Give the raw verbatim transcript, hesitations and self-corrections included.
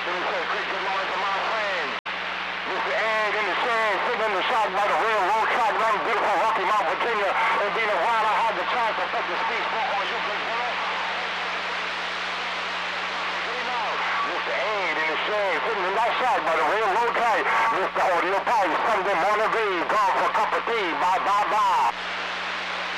say quick good morning to my friends. Mister Ed in the shed, sitting in the shot by the railroad track around beautiful Rocky Mount, Virginia. And being a while I had the chance to take the speech book on you, good boy. Mister Ed in the shed, sitting in that shot by the railroad track. Mister Audio Pipe,